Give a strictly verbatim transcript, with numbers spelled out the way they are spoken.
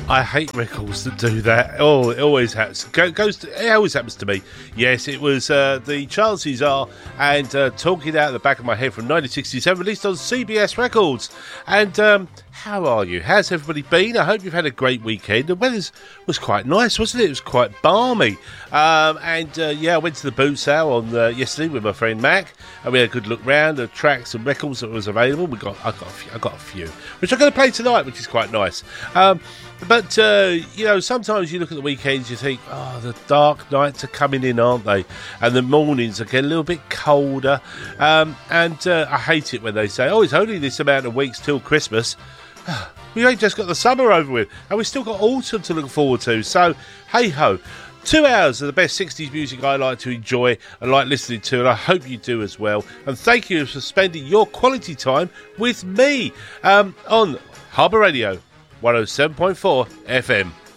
I hate records that do that. Oh, it always happens. Go, goes to, it always happens to me. Yes, it was uh, the Chances Are and uh, Talking Out of the Back of My Head from nineteen sixty-seven, released on C B S Records. And um, how are you? How's everybody been? I hope you've had a great weekend. The weather was quite nice, wasn't it? It was quite balmy. Um, and uh, yeah, I went to the boot sale on uh, yesterday with my friend Mac, and we had a good look round the tracks and records that was available. We got, I got, a few, I got a few, which I'm going to play tonight, which is quite nice. Um, But, uh, you know, sometimes you look at the weekends, you think, oh, the dark nights are coming in, aren't they? And the mornings are getting a little bit colder. Um, and uh, I hate it when they say, oh, it's only this amount of weeks till Christmas. We ain't just got the summer over with, and we've still got autumn to look forward to. So, hey-ho. Two hours of the best sixties music I like to enjoy and like listening to, and I hope you do as well. And thank you for spending your quality time with me um, on Harbour Radio one oh seven point four F M.